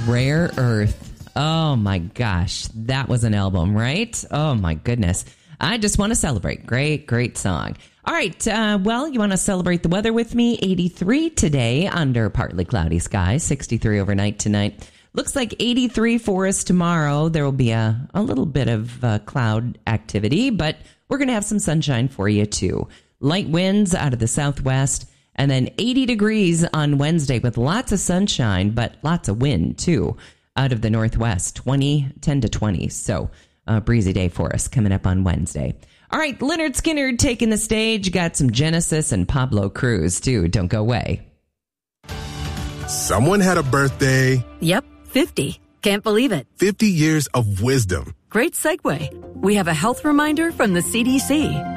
Rare Earth. Oh my gosh. That was an album, right? Oh my goodness. I just want to celebrate. Great song. All right. Well, you want to celebrate the weather with me? 83 today under partly cloudy skies, 63 overnight tonight. Looks like 83 for us tomorrow. There will be a little bit of cloud activity, but we're going to have some sunshine for you too. Light winds out of the southwest, and then 80 degrees on Wednesday with lots of sunshine, but lots of wind too out of the northwest, 10 to 20. So a breezy day for us coming up on Wednesday. All right, Lynyrd Skynyrd taking the stage. Got some Genesis and Pablo Cruz too. Don't go away. Someone had a birthday. Yep, 50. Can't believe it. 50 years of wisdom. Great segue. We have a health reminder from the CDC.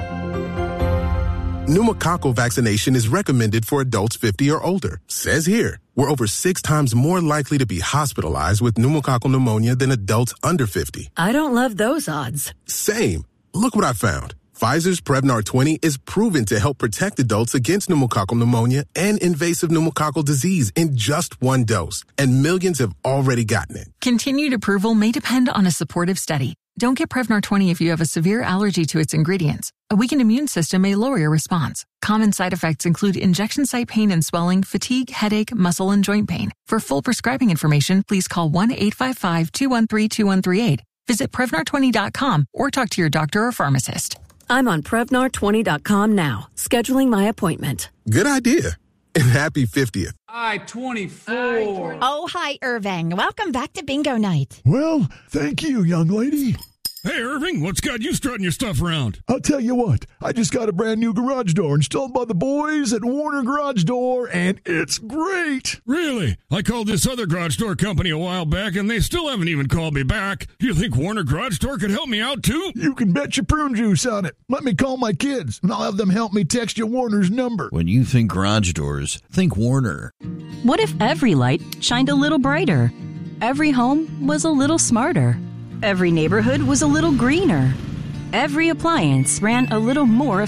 Pneumococcal vaccination is recommended for adults 50 or older. Says here, we're over 6 times more likely to be hospitalized with pneumococcal pneumonia than adults under 50. I don't love those odds. Same. Look what I found. Pfizer's Prevnar 20 is proven to help protect adults against pneumococcal pneumonia and invasive pneumococcal disease in just 1 dose. And millions have already gotten it. Continued approval may depend on a supportive study. Don't get Prevnar 20 if you have a severe allergy to its ingredients. A weakened immune system may lower your response. Common side effects include injection site pain and swelling, fatigue, headache, muscle, and joint pain. For full prescribing information, please call 1-855-213-2138. Visit Prevnar20.com or talk to your doctor or pharmacist. I'm on Prevnar20.com now, scheduling my appointment. Good idea. And happy 50th. I-24. Oh, hi, Irving. Welcome back to Bingo Night. Well, thank you, young lady. Hey, Irving, what's got you strutting your stuff around? I'll tell you what, I just got a brand new garage door installed by the boys at Warner Garage Door, and it's great. Really? I called this other garage door company a while back, and they still haven't even called me back. You think Warner Garage Door could help me out, too? You can bet your prune juice on it. Let me call my kids, and I'll have them help me text you Warner's number. When you think garage doors, think Warner. What if every light shined a little brighter? Every home was a little smarter. Every neighborhood was a little greener. Every appliance ran a little more